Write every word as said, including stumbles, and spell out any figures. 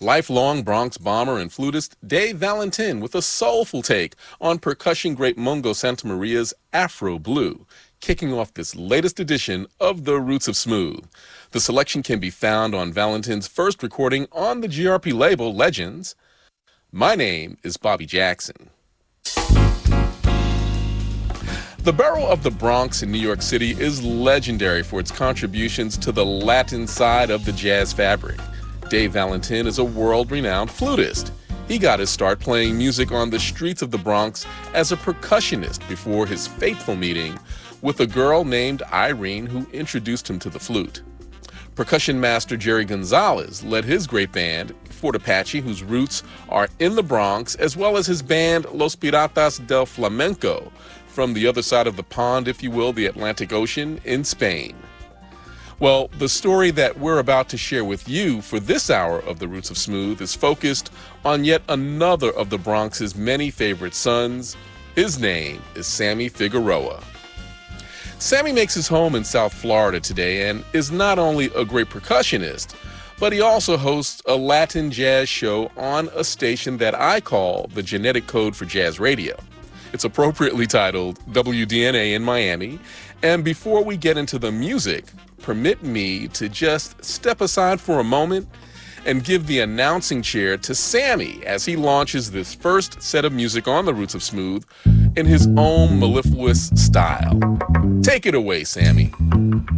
lifelong Bronx bomber and flutist Dave Valentin with a soulful take on percussion great Mungo Santamaria's Afro Blue, kicking off this latest edition of The Roots of Smooth. The selection can be found on Valentin's first recording on the G R P label, Legends. My name is Bobby Jackson. The borough of the Bronx in New York City is legendary for its contributions to the Latin side of the jazz fabric. Dave Valentin is a world-renowned flutist. He got his start playing music on the streets of the Bronx as a percussionist before his fateful meeting with a girl named Irene who introduced him to the flute. Percussion master Jerry Gonzalez led his great band, Fort Apache, whose roots are in the Bronx, as well as his band Los Piratas del Flamenco, from the other side of the pond, if you will, the Atlantic Ocean, in Spain. Well, the story that we're about to share with you for this hour of The Roots of Smooth is focused on yet another of the Bronx's many favorite sons. His name is Sammy Figueroa. Sammy makes his home in South Florida today and is not only a great percussionist, but he also hosts a Latin jazz show on a station that I call the Genetic Code for Jazz Radio. It's appropriately titled W D N A in Miami. And before we get into the music, permit me to just step aside for a moment and give the announcing chair to Sammy as he launches this first set of music on The Roots of Smooth in his own mellifluous style. Take it away, Sammy.